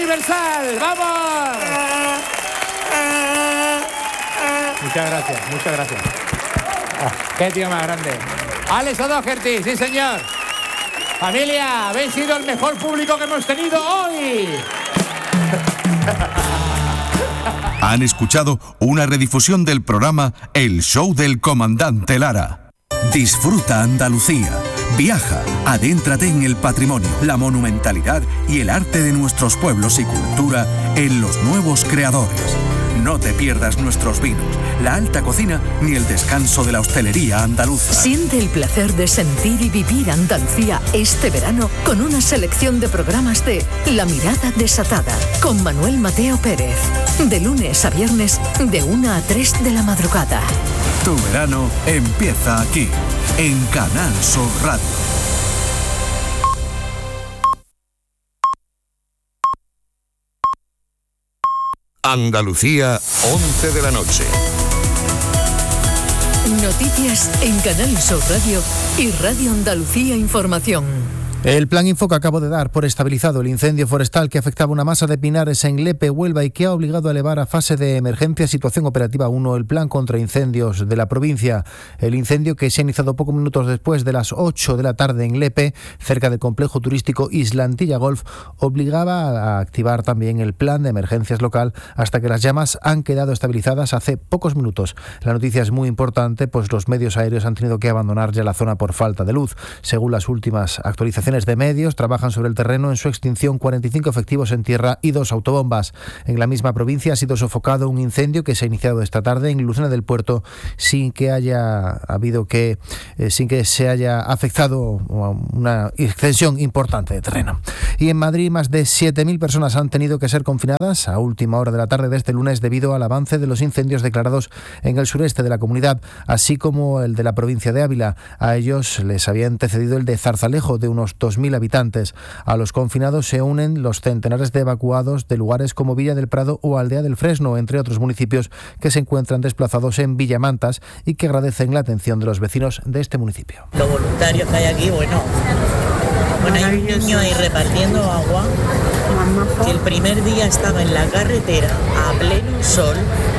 Universal. ¡Vamos! Muchas gracias. ¡Qué tío más grande! Alex O'Doherty, sí señor. Familia, habéis sido el mejor público que hemos tenido hoy. Han escuchado una redifusión del programa El Show del Comandante Lara. Disfruta Andalucía. Viaja, adéntrate en el patrimonio, la monumentalidad y el arte de nuestros pueblos y cultura en Los Nuevos Creadores. No te pierdas nuestros vinos, la alta cocina ni el descanso de la hostelería andaluza. Siente el placer de sentir y vivir Andalucía este verano con una selección de programas de La Mirada Desatada con Manuel Mateo Pérez. De lunes a viernes, de 1 a 3 de la madrugada. Tu verano empieza aquí, en Canal Sur Radio. Andalucía, 11 de la noche. Noticias en Canal Sur Radio y Radio Andalucía Información. El plan Info que acabo de dar por estabilizado el incendio forestal que afectaba una masa de pinares en Lepe, Huelva y que ha obligado a elevar a fase de emergencia situación operativa 1 el plan contra incendios de la provincia. El incendio que se ha iniciado pocos minutos después de las 8 de la tarde en Lepe, cerca del complejo turístico Islantilla Golf, obligaba a activar también el plan de emergencias local hasta que las llamas han quedado estabilizadas hace pocos minutos. La noticia es muy importante, pues los medios aéreos han tenido que abandonar ya la zona por falta de luz. Según las últimas actualizaciones de medios, trabajan sobre el terreno en su extinción 45 efectivos en tierra y 2 autobombas. En la misma provincia ha sido sofocado un incendio que se ha iniciado esta tarde en Lucena del Puerto sin que se haya afectado una extensión importante de terreno. Y en Madrid más de 7.000 personas han tenido que ser confinadas a última hora de la tarde de este lunes debido al avance de los incendios declarados en el sureste de la comunidad, así como el de la provincia de Ávila. A ellos les había antecedido el de Zarzalejo, de unos 2.000 habitantes. A los confinados se unen los centenares de evacuados de lugares como Villa del Prado o Aldea del Fresno, entre otros municipios que se encuentran desplazados en Villamantas y que agradecen la atención de los vecinos de este municipio. Los voluntarios que hay aquí, bueno, hay un niño ahí repartiendo agua que el primer día estaba en la carretera a pleno sol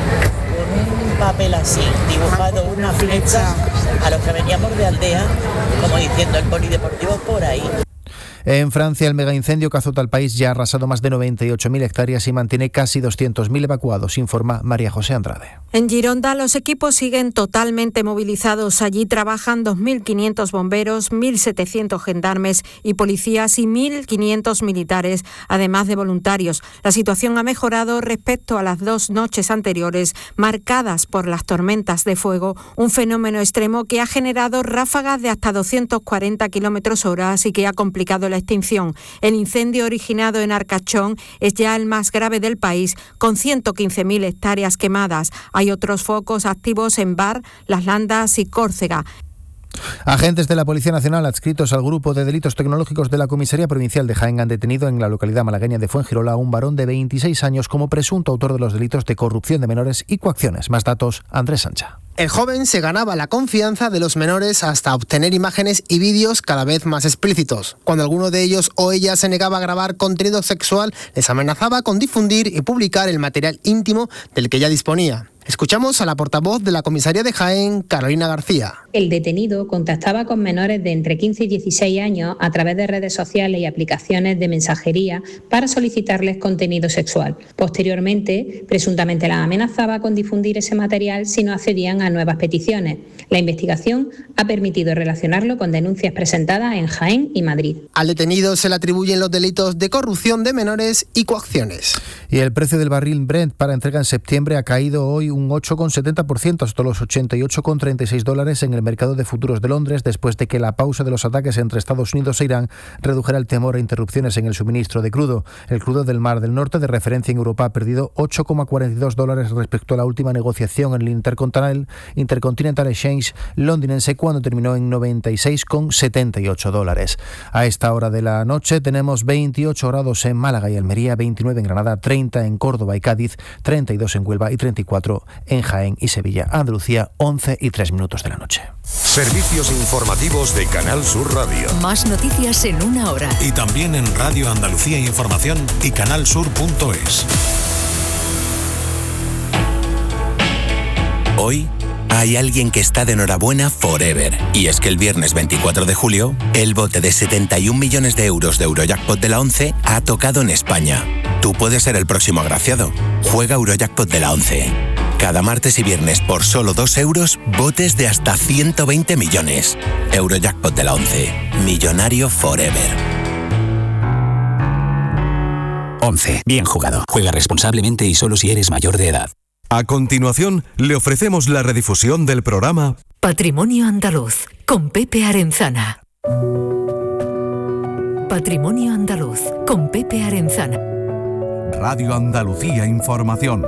con un papel así, dibujado una flecha a los que veníamos de aldea, como diciendo el polideportivo por ahí. En Francia, el megaincendio que azota al país ya ha arrasado más de 98.000 hectáreas y mantiene casi 200.000 evacuados, informa María José Andrade. En Gironda, los equipos siguen totalmente movilizados. Allí trabajan 2.500 bomberos, 1.700 gendarmes y policías y 1.500 militares, además de voluntarios. La situación ha mejorado respecto a las 2 noches anteriores, marcadas por las tormentas de fuego, un fenómeno extremo que ha generado ráfagas de hasta 240 km/h y que ha complicado la extinción. El incendio originado en Arcachón es ya el más grave del país, con 115.000 hectáreas quemadas. Hay otros focos activos en Bar, Las Landas y Córcega. Agentes de la Policía Nacional adscritos al Grupo de Delitos Tecnológicos de la Comisaría Provincial de Jaén han detenido en la localidad malagueña de Fuengirola a un varón de 26 años como presunto autor de los delitos de corrupción de menores y coacciones. Más datos, Andrés Sancha. El joven se ganaba la confianza de los menores hasta obtener imágenes y vídeos cada vez más explícitos. Cuando alguno de ellos o ella se negaba a grabar contenido sexual, les amenazaba con difundir y publicar el material íntimo del que ya disponía. Escuchamos a la portavoz de la comisaría de Jaén, Carolina García. El detenido contactaba con menores de entre 15 y 16 años a través de redes sociales y aplicaciones de mensajería para solicitarles contenido sexual. Posteriormente, presuntamente las amenazaba con difundir ese material si no accedían a nuevas peticiones. La investigación ha permitido relacionarlo con denuncias presentadas en Jaén y Madrid. Al detenido se le atribuyen los delitos de corrupción de menores y coacciones. Y el precio del barril Brent para entrega en septiembre ha caído hoy un 8,70% hasta los $88,36 en el mercado de futuros de Londres, después de que la pausa de los ataques entre Estados Unidos e Irán redujera el temor a interrupciones en el suministro de crudo. El crudo del Mar del Norte, de referencia en Europa, ha perdido $8,42 respecto a la última negociación en el Intercontinental Intercontinental Exchange londinense cuando terminó en $96,78. A esta hora de la noche tenemos 28 grados en Málaga y Almería, 29 en Granada, 30 en Córdoba y Cádiz, 32 en Huelva y 34 en Jaén y Sevilla. Andalucía, 11:03 de la noche. Servicios informativos de Canal Sur Radio. Más noticias en una hora. Y también en Radio Andalucía Información y canalsur.es. Hoy hay alguien que está de enhorabuena forever. Y es que el viernes 24 de julio, el bote de 71 millones de euros de Eurojackpot de la 11 ha tocado en España. Tú puedes ser el próximo agraciado. Juega Eurojackpot de la 11. Cada martes y viernes por solo 2 euros, botes de hasta 120 millones. Eurojackpot de la 11. Millonario forever. 11. Bien jugado. Juega responsablemente y solo si eres mayor de edad. A continuación, le ofrecemos la redifusión del programa Patrimonio Andaluz, con Pepe Arenzana. Patrimonio Andaluz, con Pepe Arenzana. Radio Andalucía Información.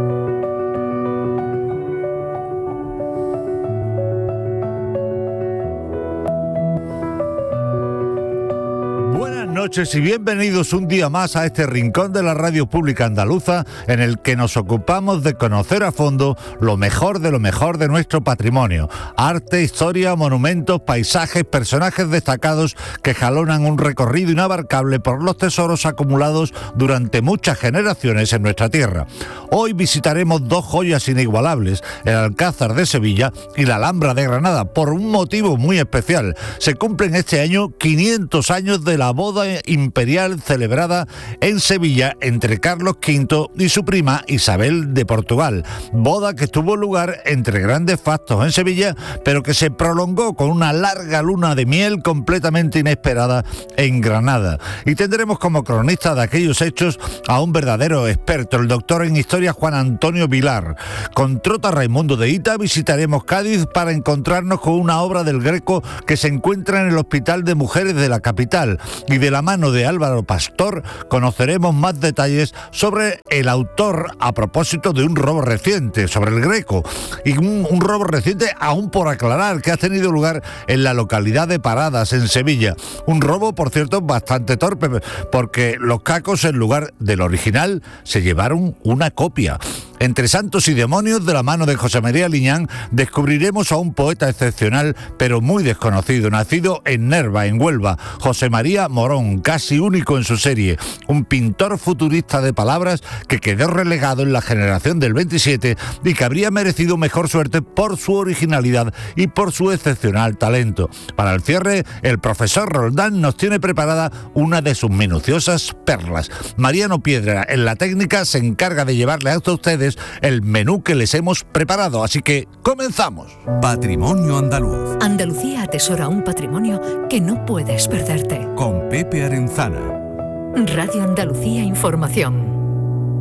Buenas noches y bienvenidos un día más a este rincón de la radio pública andaluza en el que nos ocupamos de conocer a fondo lo mejor de nuestro patrimonio. Arte, historia, monumentos, paisajes, personajes destacados que jalonan un recorrido inabarcable por los tesoros acumulados durante muchas generaciones en nuestra tierra. Hoy visitaremos dos joyas inigualables, el Alcázar de Sevilla y la Alhambra de Granada, por un motivo muy especial. Se cumplen este año 500 años de la boda imperial celebrada en Sevilla entre Carlos V y su prima Isabel de Portugal. Boda que tuvo lugar entre grandes fastos en Sevilla, pero que se prolongó con una larga luna de miel completamente inesperada en Granada. Y tendremos como cronista de aquellos hechos a un verdadero experto, el doctor en historia Juan Antonio Vilar. Con Trota Raimundo de Hita visitaremos Cádiz para encontrarnos con una obra del Greco que se encuentra en el Hospital de Mujeres de la capital. Y de la mano de Álvaro Pastor conoceremos más detalles sobre el autor a propósito de un robo reciente, sobre el Greco, y un robo reciente aún por aclarar que ha tenido lugar en la localidad de Paradas, en Sevilla. Un robo, por cierto, bastante torpe, porque los cacos en lugar del original se llevaron una copia. Entre santos y demonios, de la mano de José María Liñán, descubriremos a un poeta excepcional, pero muy desconocido, nacido en Nerva, en Huelva, José María Morón, casi único en su serie, un pintor futurista de palabras que quedó relegado en la generación del 27 y que habría merecido mejor suerte por su originalidad y por su excepcional talento. Para el cierre, el profesor Roldán nos tiene preparada una de sus minuciosas perlas. Mariano Piedra, en la técnica, se encarga de llevarle hasta ustedes el menú que les hemos preparado, así que comenzamos. Patrimonio Andaluz. Andalucía atesora un patrimonio que no puedes perderte. Con Pepe Arenzana. Radio Andalucía Información.